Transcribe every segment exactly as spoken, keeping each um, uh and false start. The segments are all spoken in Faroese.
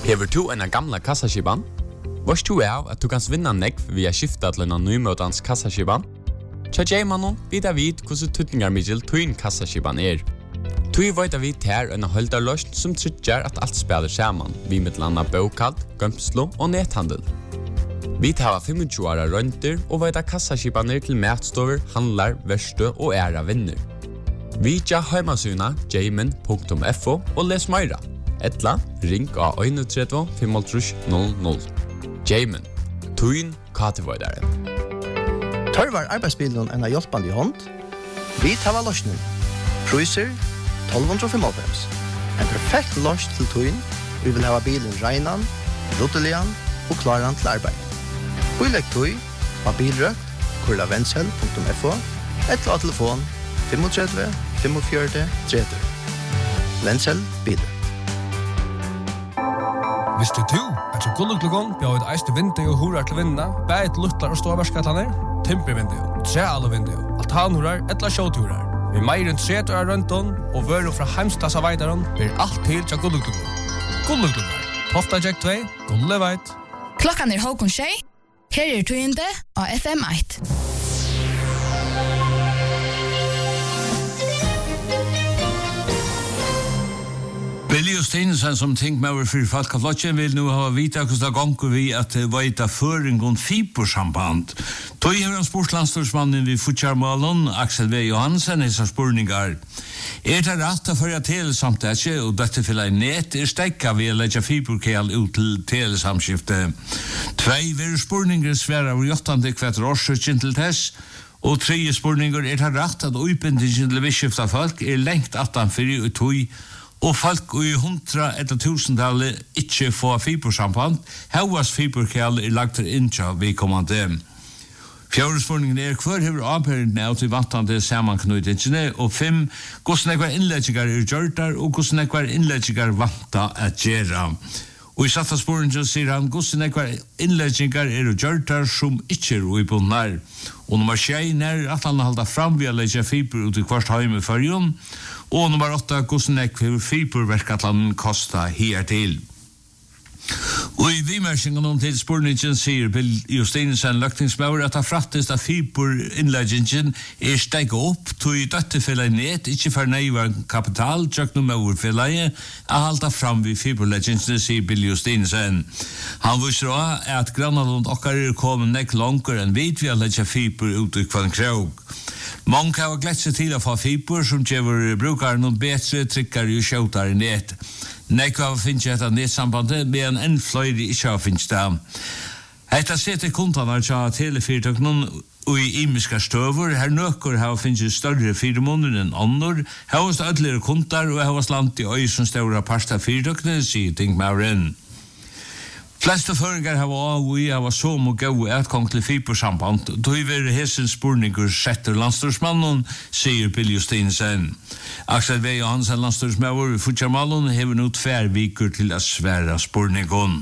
Hever du en gamla kassaskiban? Vars du er at du kan vinna nekv via skifta til en nymøtans kassaskiban? Tja Jaymanon vidar vid hvordan tutningar middel tuin kassaskiban er. Tui veit vi ter en holdarløst som tryggjar at alt spelar saman, vi mittlanda bokald, gømslo og nethandel. Vi tar tjuefem åra rønter og veit kassaskibaner til matstover, handlar, verste og æra vinner. Vi tja heimasuna jayman punktum f o og les meira. Etla, ring av tre ett fem tre null null. Jayman, tuin katevoidaren. Tørvar arbeidsbilen en av hjelpande hånd. Vi tar løsning. Cruiser tolv fem fem. En perfekt løs til tuin. Vi vil ha bilen reinan, rotelian og klaran til arbeid. Uilegg tui av bilrøkt, kurla vensel punktum f o, etla av telefon tre fem fem fire tre tre. Vensel bil. Visste du at så kunne klokon bjør et eiste vindu og horar til vinda, bæt luttlar og ståverskatlaner, timpervindu, trealvindu, altanhorar, etla sjåturar. Vi meir enn tretter av rønton og vører fra heimstas av veidaren blir alt til til gullklokon. Gullklokon, Tofta Jack två, Gulle veit. Klokkan er Håkon Skjei, her er tøyende av F M ett. Billy Justinsen som tenk med over for Falkaflotjen vil nu ha vita hvordan det gonger vi at veita føring og fibersamband. Tøy er en sportslandstorsmannen vi futjarmalen, Axel V. Johansen, hessa spurningar. Er det rett å føre telesamtetje, og dette fylla i net er stekka ved å legge fiberkel ut til telesamskifte. Tvei ver spurninger sværa over jottande kvetter årsøkjen til tess, og tre spurninger er det rett at uipendingen til visskifta folk er lengt attanfyrir og tøy, og folk i hundra etter tusentallet ikke får fibersamband, hevas fiberkel er lagt til inntja vi kommande. Fjordespurningen er hver hever avhørende av til vantande samanknøytingene, og fem, hvordan ekvar innledgjikar er gjørtar, og hvordan ekvar innledgjikar vanta at gjera. Og i satta spurningen sier han, hvordan ekvar innledgjikar er gjørtar som ikke er uibundnar. Og nummer tjei er at han halda fram ved å legge fiber ut i kvart heim i fyrjon, og nummer åtta, hvordan ekvar fiberverkatlan kosta hertil. Og i vimersingen om til spurningen sier Bill Justinsen løktingsmauer at det frattest av fiber-innleggingen er steg opp til i døttefellene net, ikke for nøyvar kapital, tjøk noe mauerfellene, er halda fram ved fiberleggingene, sier Bill Justinsen. Han viser også at Grannalund okkar er kommet nek langer enn vidt vi har legget fiber ut i kvann krog. Mange har glett seg til å få fiber som gjør brukaren noen bedre trykkere og kjøttere net. Nekva finnes jeg etter netsambandet, men enn fløyre ikke har finnes det. Etter setter kundene til telefyrtøknen og i imiske støver, her nøkker har finnes større fire måneder enn andre, her har stødligere kunder og her har slant i øy som større parst av fyrtøkene, sier Tingmauren. Fleste føringer har av og i har så må gå etgang til fibersamband, da i være hessens spurninger setter landstorsmannen, sier Bill Justinsen. Axel V. Johansen, landstorsmauer i Futjarmalen, hever nå tver viker til å svære spurningen.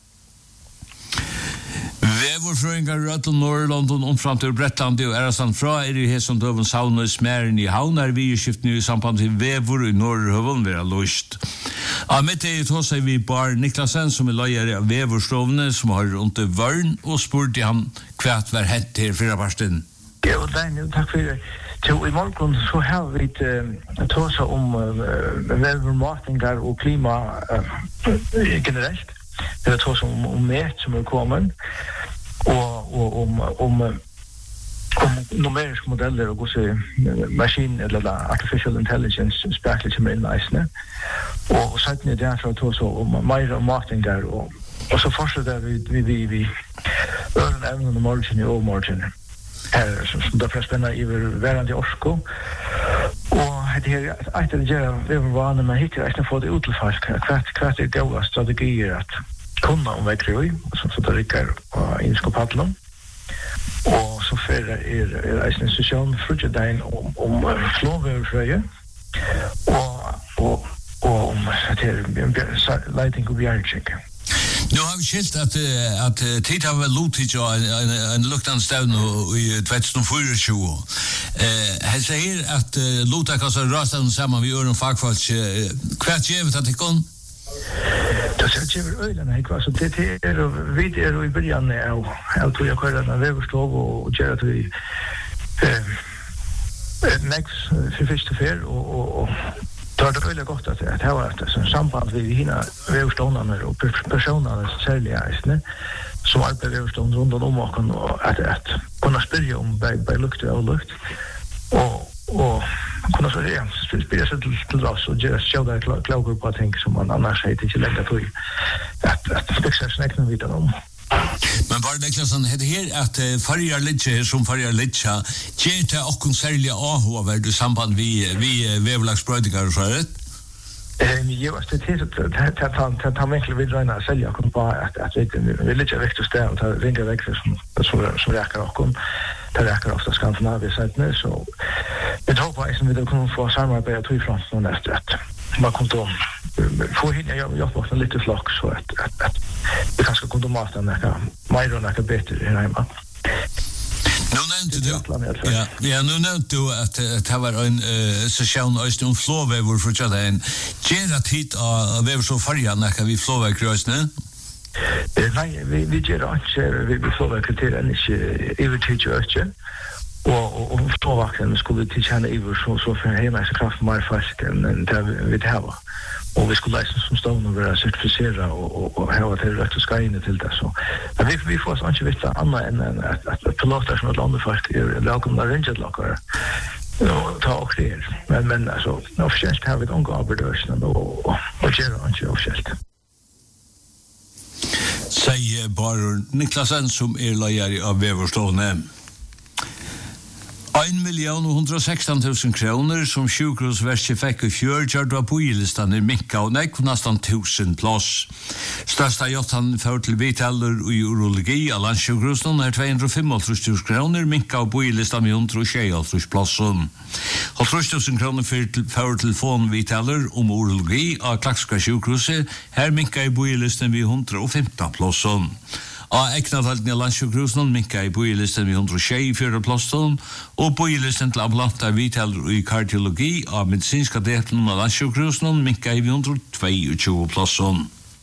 Vevorfrøyngar Rødden, Norrlanden, omfram til Bretland og Erastand fra er i hesson døven sauna i smæren i havn er vi i skiftene i samband til Vevor i Norrhøven vera løst. Av mitt er et hos vi Bar Niklasen som er løyer av Vevorslovene som har rundt vørn og spurte han kvært var hent her fyra parsten. Ja, Daniel, takk for det. Så i morgen så har vi uh, tåsa om uh, vevormatingar og klima uh, generelt. Det er tåsa om, om met som er kommet. Og, og om, om, om numeriske modeller og hvordan maskin eller artificial intelligence sprakelig kommer inn eisene. Og, og siden er det for å ta så om mer og matingar og, og så fortsetter vi vi, vi, vi øren evnen og morgen i overmorgen her som, som derfor er spennende i hverandre orsko. Og det her etter det gjør vi var vane med hittil eisene få det utilfalsk hva er gode strategier at kunna om vekkri som så det rikker og innskap padlom. Og så fyrir er, er eisen institusjon frutjedein om, om flåveverfrøye og, og, og om leiting og bjergsjekk. Nu har vi skilt at, at tid har vel lutit jo en, en, en luktande stavn i tjuefire. Han sier at uh, lutak altså rastavn sammen vi gjør en fagfalsk. Hva er gjevet at det kom? Det Alltså jag känner ölen här kvar så det är vi är i början av jag tror jag kör den vägstov och gör att vi eh next för första fel och och tar det väldigt gott att det har ett sån samband vi hinna vägstovarna och personerna särskilt är som arbetar vägstov runt om och kan att att kunna spela om by by lukt och lukt och och kunna så det spela sig till till oss och just show that clover på ting som man annars säger till lägga till att att fixa snacken vid dem. Men var det klassen hade här att förjar lite som förjar lite tjäta och konserliga A H du samband vi vi vävlagsbrödingar så här. Eh jag var det helt att att att han verkligen vill räna sälja kom på att att vi vill lite växt och ställ och ringa växt som så så räcker och kom det räcker ofta Skandinavien så nu så jag hoppas att vi då kommer få samarbeta till från nästa ett man kommer då få hinna jag jag får lite flock så att att att vi kanske kommer att mata några mer och några bättre i hemma. Nu nämnde du, ja, ja, nu nämnde du att det var en session öst om flåvävor för att en gera tid av vävor så färja när vi flåvägrösne. Nej, vi vi gör inte vi vi flåvägkriterier inte övertid öst och och flåvägen skulle till känna över så så för hemma så kraft mer fast än det vi det har. Och vi skulle läsa som stånd och vara certifierade och och ha det rätt att ska in till det så. Men vi vi får så inte veta annat än att att piloter som ett land folk är välkomna ranger lockar. Och ta och det. Men men alltså officiellt har vi det ungarbedörsna och och gör inte officiellt. Säger bara Niklasen som är lojal av Väverståne. en million och hundrasexton tusen kronor som sjukhusverket fick i fjör gjorde av boilistan i Minka och nekv nästan tusen plats. Största jottan för till viteller i urologi av landssjukhusen är tvåhundrafemtio tusen kronor, Minka och boilistan med hundratjugosex tusen platsen. halvtreds tusen kronor för telefon viteller om urologi av Klaxka sjukhuset, här Minka i boilistan med hundrafemton platsen. A eknadhalden i landssjukhusen minka i boilisten vid hundratjugofyra plåsten og boilisten til ambulantar viteller i kardiologi av medicinska delen av landssjukhusen minka i vid hundratjugotvå plåsten.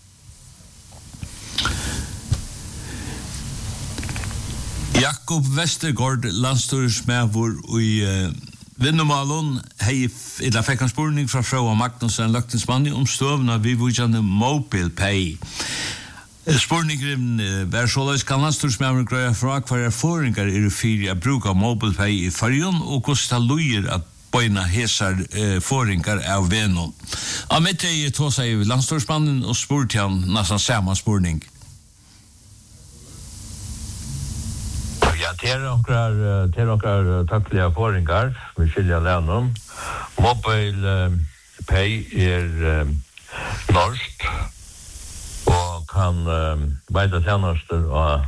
Jakob Westergaard, landstorsmævor i uh, Vinnumalon, hei illa fekk en spurning fra Frøa Magnussen Løgtensmanni om støvna vi vujane MobilePay. Spurningen var såleis kan landstorsmævren grøya fra hver erfaringar er fyrir a bruka MobilePay i fargen og kosta lujer at bøyna hesar eh, foringar av venon. Av mitt er tå seg landstorsmannen og spurt han nesten samme spurning. Ja, til onkrar til onkrar takkliga foringar vi skilja lennom. MobilePay er um, norskt og kan um, beida tjenester og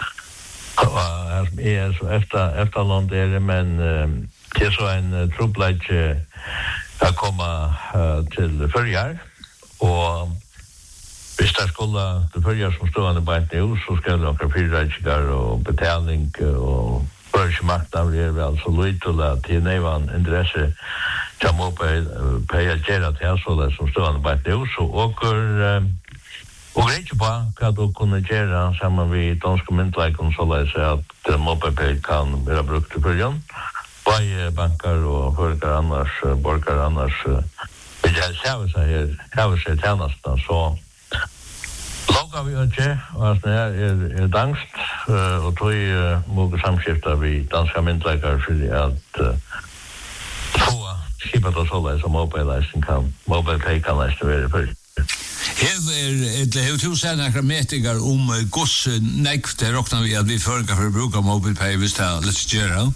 og er så efter efterland er det, men um, det er så en uh, trobladje å komme uh, til førjar og hvis det skulle til førjar som stående beint nå, så skal det noen fyrreikinger og betaling og børsmakta blir vi altså løytula til nevan interesse til MobilePay å gjøre til så det som stående beint nå, så åker um, og greit på hva du kunne gjøre sammen med danske myndleikon så leis at MobilePay kan være brukt til førjan. Bare banker og fører annars, borger annars vil jeg heve seg her, heve seg tjenestene, så lager vi ikke, og det er, er dangst, og tog må samskifte vi danske myndleikar for at få skipet og så leis og MobilePay kan, MobilePay kan leis til være førjan. Hever det har to sett några mätningar om goss nekv det råknar vi att vi förenkar för att bruka MobilePay hvis det är lite göra?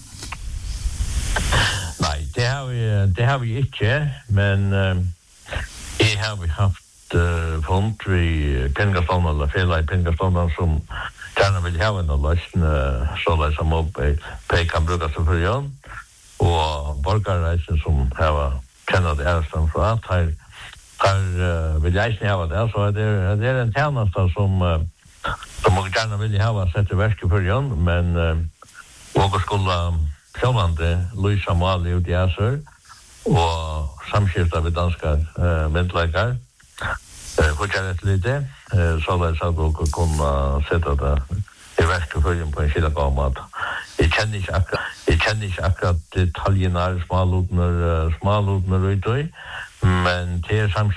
Nej, det har vi det har vi inte, men uh, det har vi haft uh, fond vi pengarstånd eller fel i pengarstånd som gärna vill ha en lösning uh, så att MobilePay kan brukas för jön och borgarreisen som har känner det är från att här Her uh, vil jeg ikke hava det, så det er, det er en tjeneste som uh, som man gjerne vil hava sett i verket for jön, men uh, og skulle sjålande lysa mal ut i Asur og samskifta ved danska uh, myndleikar uh, fortsätta lite så där så att kunna sätta det i verket för på en skilla gamat. Jag känner inte akkurat jag känner inte akkurat detaljerna smalutnar smalutnar ut men det är